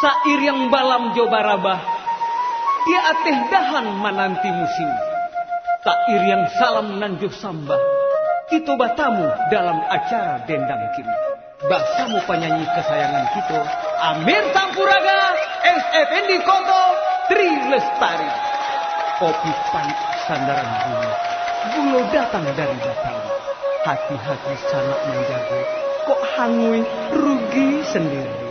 Sair yang balam jobarabah, dia ateh dahan menanti musim. Sair yang salam nanjuh sambah, kita batamu dalam acara dendang kini. Basamu penyanyi kesayangan kita, Amir Sampuraga, S.F.N.D. Koto, Tri Lestari. Kopi pahit sandaran bunga, bulo datang dari Batawi. Hati-hati sanak menjaga, kok hangui rugi sendiri.